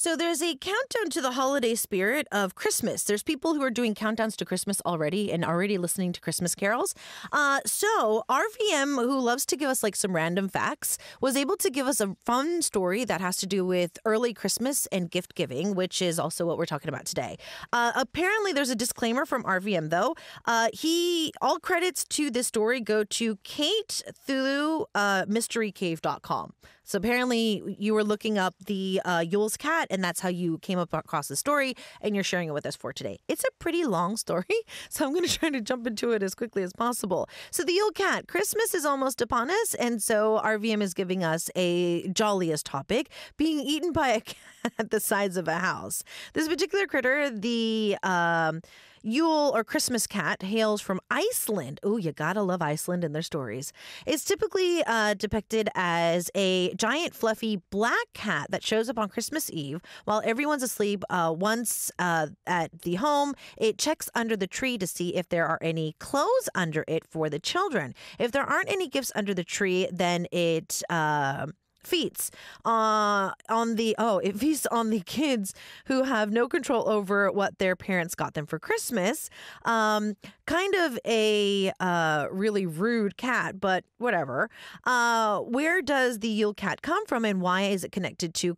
So there's a countdown to the holiday spirit of Christmas. There's people who are doing countdowns to Christmas already and already listening to Christmas carols. So RVM, who loves to give us like some random facts, was able to give us a fun story that has to do with early Christmas and gift giving, which is also what we're talking about today. Apparently, there's a disclaimer from RVM though. All credits to this story go to Kate through mysterycave.com. So apparently you were looking up the Yule's cat, and that's how you came up across the story, and you're sharing it with us for today. It's a pretty long story, so I'm going to try to jump into it as quickly as possible. So the Yule cat, Christmas is almost upon us, and so RVM is giving us a jolliest topic, being eaten by a cat the size of a house. This particular critter, the Yule or Christmas cat, hails from Iceland. Oh, you gotta love Iceland and their stories. It's typically depicted as a giant fluffy black cat that shows up on Christmas Eve while everyone's asleep. Once at the home, it checks under the tree to see if there are any clothes under it for the children. If there aren't any gifts under the tree, then it feasts it feasts on the kids who have no control over what their parents got them for Christmas. Kind of a really rude cat, but whatever. Where does the Yule cat come from, and why is it connected to